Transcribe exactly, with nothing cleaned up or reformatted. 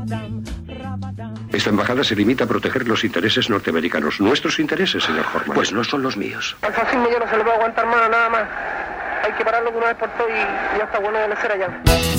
Esta embajada se limita a proteger los intereses norteamericanos. Nuestros intereses, señor Horman. Pues no son los míos. Al fascismo yo no se lo voy a aguantar más, nada más. Hay que pararlo de una vez por todas y ya está bueno de lecer allá.